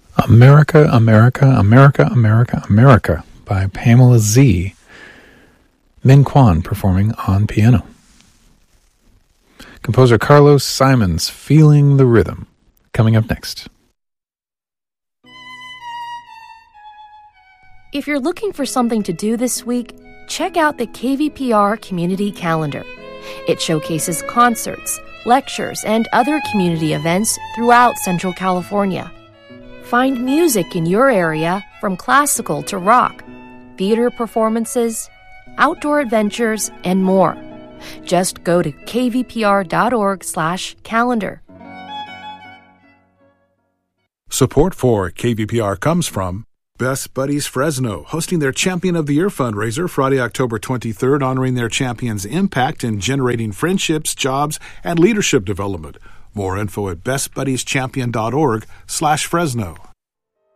America, America, America, America, America by Pamela Z. Min Kwan performing on piano. Composer Carlos Simons, Feeling the Rhythm, coming up next. If you're looking for something to do this week, check out the KVPR Community Calendar. It showcases concerts, lectures, and other community events throughout Central California. Find music in your area from classical to rock, theater performances, outdoor adventures, and more. Just go to kvpr.org/calendar. Support for KVPR comes from Best Buddies Fresno, hosting their Champion of the Year fundraiser Friday, October 23rd, honoring their champions' impact in generating friendships, jobs, and leadership development. More info at bestbuddieschampion.org/Fresno.